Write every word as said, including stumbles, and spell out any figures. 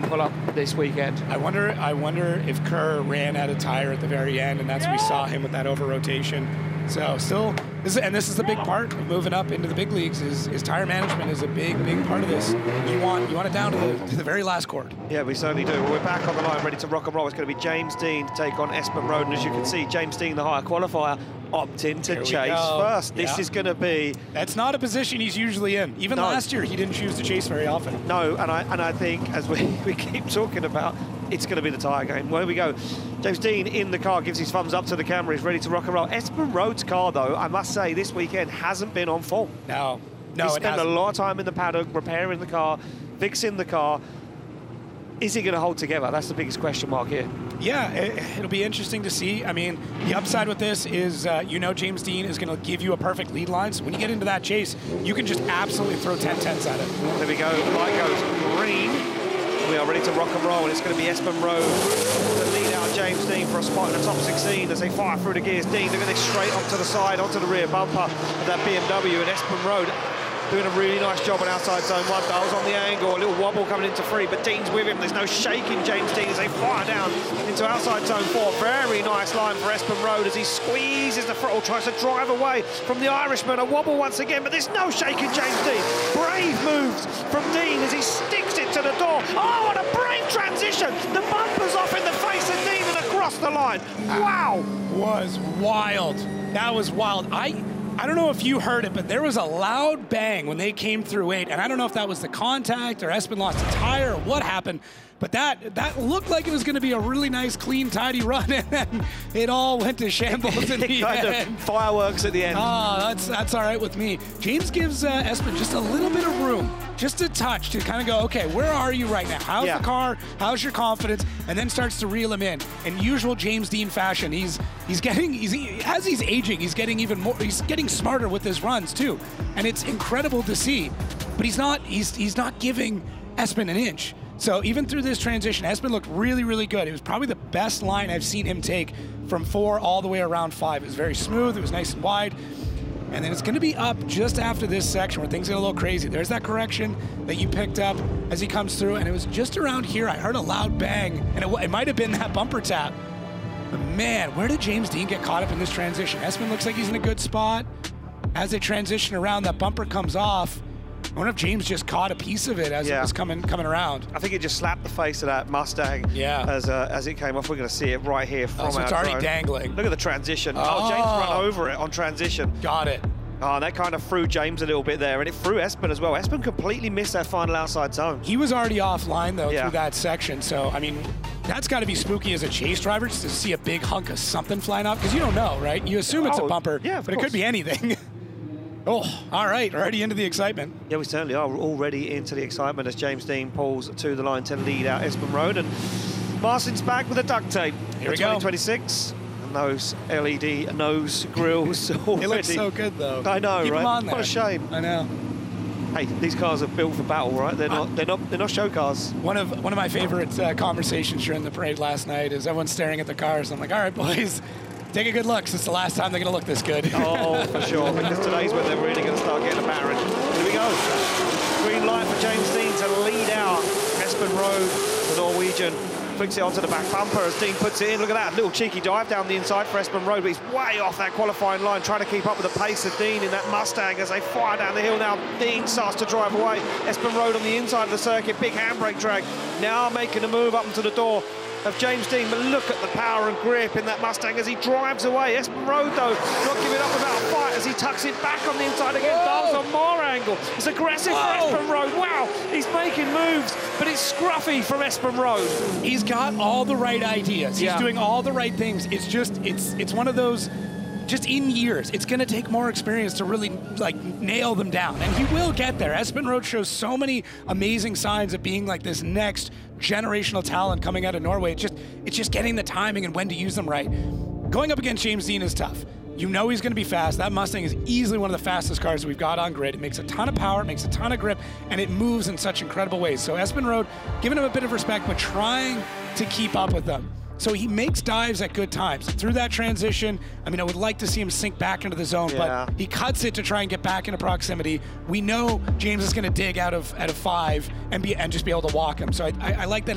pull up this weekend. I wonder I wonder if Kerr ran out of tire at the very end, and that's when we saw him with that over rotation. So still, this is, and this is the big part of moving up into the big leagues is, is tire management is a big, big part of this. You want you want it down to the, to the very last cord. Yeah, we certainly do. Well, we're back on the line, ready to rock and roll. It's going to be James Deane to take on Espen Road, and as you can see, James Deane, the higher qualifier, opting to chase first. This yeah. is going to be... That's not a position he's usually in. Even no. last year, he didn't choose to chase very often. No, and I and I think, as we, we keep talking about, it's going to be the tyre game. Where we go. James Deane in the car, gives his thumbs up to the camera, he's ready to rock and roll. Espen Road's car, though, I must say, this weekend hasn't been on form. No, no, He it spent hasn't. a lot of time in the paddock, repairing the car, fixing the car. Is he going to hold together? That's the biggest question mark here. Yeah, it, it'll be interesting to see. I mean, the upside with this is, uh, you know, James Deane is going to give you a perfect lead line. So when you get into that chase, you can just absolutely throw ten tenths at it. There we go. The light goes green. We are ready to rock and roll, and it's going to be Espen Road to lead out James Deane for a spot in the top sixteen as they fire through the gears. Deane, look at this, straight onto the side, onto the rear bumper of that B M W, and Espen Road doing a really nice job on outside zone one. Dials on the angle, a little wobble coming into three, but Deane's with him. There's no shaking James Deane as they fire down into outside zone four. Very nice line for Espen Road as he squeezes the throttle, tries to drive away from the Irishman. A wobble once again, but there's no shaking James Deane. Brave moves from Deane as he sticks it to the door. Oh, what a brave transition! The bumper's off in the face of Deane and across the line. Wow! That was wild. That was wild. I... I don't know if you heard it, but there was a loud bang when they came through eight, and I don't know if that was the contact or Espen lost a tire or what happened, but that that looked like it was going to be a really nice, clean, tidy run, and then it all went to shambles in the kind end. Of fireworks at the end. Oh, that's that's all right with me. James gives uh, Espen just a little bit of room, just a touch to kind of go, okay, where are you right now? How's yeah. the car? How's your confidence? And then starts to reel him in. In usual James Deane fashion, he's he's getting he's he, as he's aging, he's getting even more. He's getting smarter with his runs too, and it's incredible to see. But he's not he's he's not giving Espen an inch. So even through this transition, Espen looked really, really good. It was probably the best line I've seen him take from four all the way around five. It was very smooth. It was nice and wide. And then it's going to be up just after this section where things get a little crazy. There's that correction that you picked up as he comes through, and it was just around here. I heard a loud bang, and it, it might have been that bumper tap. But man, where did James Deane get caught up in this transition? Espen looks like he's in a good spot. As they transition around, that bumper comes off. I wonder if James just caught a piece of it as yeah. it was coming coming around. I think it just slapped the face of that Mustang yeah. as uh, as it came off. We're going to see it right here from oh, so it's our already drone. dangling. Look at the transition. Oh. oh, James ran over it on transition. Got it. Oh, and that kind of threw James a little bit there, and it threw Espen as well. Espen completely missed that final outside zone. He was already offline, though, yeah. through that section. So, I mean, that's got to be spooky as a chase driver, just to see a big hunk of something flying off, because you don't know, right? You assume it's oh, a bumper, yeah, but course. it could be anything. Oh, all right, already into the excitement. Yeah, we certainly are already into the excitement as James Deane pulls to the line to lead out Espen Road. And Marcin's back with a duct tape Here for we twenty go. twenty-six. And those L E D nose grills already. It looks so good, though. I know, Keep right? them on there. What a shame. I know. Hey, these cars are built for battle, right? They're not. They're not. They're not show cars. One of one of my favorite uh, conversations during the parade last night is everyone staring at the cars. I'm like, all right, boys. Take a good look. It's the last time they're going to look this good. Oh, for sure. Because today's when they're really going to start getting a battering. Here we go. Green light for James Deane to lead out Espen Road, the Norwegian. Flicks it onto the back bumper as Deane puts it in. Look at that little cheeky dive down the inside for Espen Road, but he's way off that qualifying line, trying to keep up with the pace of Deane in that Mustang as they fire down the hill now. Deane starts to drive away. Espen Road on the inside of the circuit, big handbrake drag. Now making a move up into the door of James Deane, but look at the power and grip in that Mustang as he drives away. Espen Road, though, not giving up about a fight as he tucks it back on the inside again. Dials on more angle. It's aggressive Whoa. for Espen Road. Wow, he's making moves, but it's scruffy from Espen Road. He's got all the right ideas. He's yeah. doing all the right things. It's just, it's it's one of those, just in years, it's going to take more experience to really, like, nail them down. And he will get there. Espen Road shows so many amazing signs of being, like, this next generational talent coming out of Norway. It's just, it's just getting the timing and when to use them right. Going up against James Deane is tough. You know he's going to be fast. That Mustang is easily one of the fastest cars we've got on grid. It makes a ton of power, it makes a ton of grip, and it moves in such incredible ways. So Espen Road, giving him a bit of respect, but trying to keep up with them. So he makes dives at good times. Through that transition, I mean, I would like to see him sink back into the zone, yeah. but he cuts it to try and get back into proximity. We know James is going to dig out of out of five and be and just be able to walk him. So I, I, I like that